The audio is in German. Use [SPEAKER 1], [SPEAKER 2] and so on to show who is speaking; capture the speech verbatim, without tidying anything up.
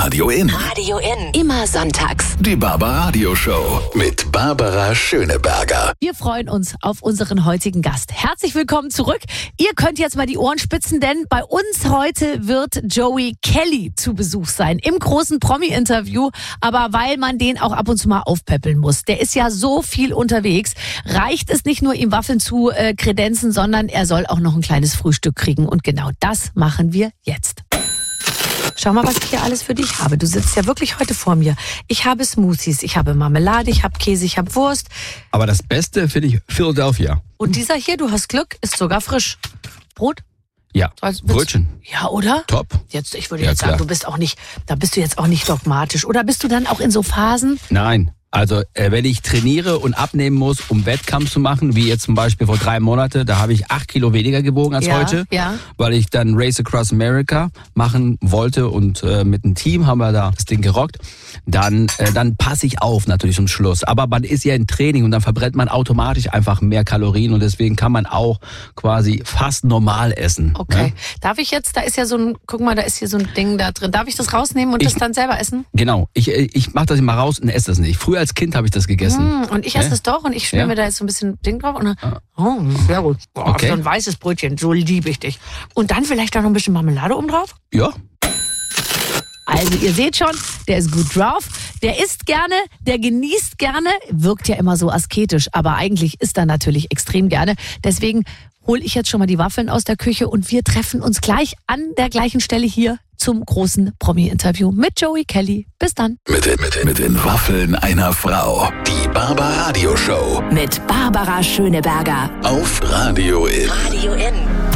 [SPEAKER 1] Radio In.
[SPEAKER 2] Radio In. Immer sonntags.
[SPEAKER 1] Die Barbaradio Show mit Barbara Schöneberger.
[SPEAKER 3] Wir freuen uns auf unseren heutigen Gast. Herzlich willkommen zurück. Ihr könnt jetzt mal die Ohren spitzen, denn bei uns heute wird Joey Kelly zu Besuch sein im großen Promi-Interview. Aber weil man den auch ab und zu mal aufpäppeln muss. Der ist ja so viel unterwegs. Reicht es nicht nur, ihm Waffeln zu äh, kredenzen, sondern er soll auch noch ein kleines Frühstück kriegen. Und genau das machen wir jetzt. Schau mal, was ich hier alles für dich habe. Du sitzt ja wirklich heute vor mir. Ich habe Smoothies, ich habe Marmelade, ich habe Käse, ich habe Wurst.
[SPEAKER 4] Aber das Beste finde ich Philadelphia.
[SPEAKER 3] Und dieser hier, du hast Glück, ist sogar frisch. Brot?
[SPEAKER 4] Ja,
[SPEAKER 3] Also,
[SPEAKER 4] Brötchen.
[SPEAKER 3] Ja, oder?
[SPEAKER 4] Top.
[SPEAKER 3] Jetzt, ich würde
[SPEAKER 4] Ja,
[SPEAKER 3] jetzt sagen,
[SPEAKER 4] klar.
[SPEAKER 3] du bist auch nicht, da bist du jetzt auch nicht dogmatisch. Oder bist du dann auch in so Phasen?
[SPEAKER 4] Nein. Also äh, wenn ich trainiere und abnehmen muss, um Wettkampf zu machen, wie jetzt zum Beispiel vor drei Monaten, da habe ich acht Kilo weniger gewogen als
[SPEAKER 3] Ja,
[SPEAKER 4] heute,
[SPEAKER 3] ja.
[SPEAKER 4] weil ich dann Race Across America machen wollte und äh, mit einem Team haben wir da das Ding gerockt. Dann, äh, dann passe ich auf natürlich zum Schluss. Aber man ist ja im Training und dann verbrennt man automatisch einfach mehr Kalorien und deswegen kann man auch quasi fast normal essen.
[SPEAKER 3] Okay.
[SPEAKER 4] Ne?
[SPEAKER 3] Darf ich jetzt, da ist ja so ein, guck mal, da ist hier so ein Ding da drin. Darf ich das rausnehmen und
[SPEAKER 4] Ich-
[SPEAKER 3] das dann selber essen?
[SPEAKER 4] Genau. Ich, ich mache das immer raus und esse das nicht. Früher als Kind habe ich das gegessen.
[SPEAKER 3] Hm, und ich esse
[SPEAKER 4] Ja?
[SPEAKER 3] das doch und ich schmier
[SPEAKER 4] Ja?
[SPEAKER 3] mir da jetzt so ein bisschen Ding drauf und dann, oh, sehr gut. Boah,
[SPEAKER 4] Okay.
[SPEAKER 3] so ein weißes Brötchen, so liebe ich dich. Und dann vielleicht auch noch ein bisschen Marmelade oben drauf?
[SPEAKER 4] Ja.
[SPEAKER 3] Also ihr seht schon, der ist gut drauf, der isst gerne, der genießt gerne, wirkt ja immer so asketisch, aber eigentlich isst er natürlich extrem gerne. Deswegen hole ich jetzt schon mal die Waffeln aus der Küche und wir treffen uns gleich an der gleichen Stelle hier zum großen Promi-Interview mit Joey Kelly. Bis dann.
[SPEAKER 1] Mit, den- mit, den- mit den Waffeln einer Frau. Die Barbaradio Show
[SPEAKER 2] Mit Barbara Schöneberger.
[SPEAKER 1] auf Radio In.
[SPEAKER 2] Radio In.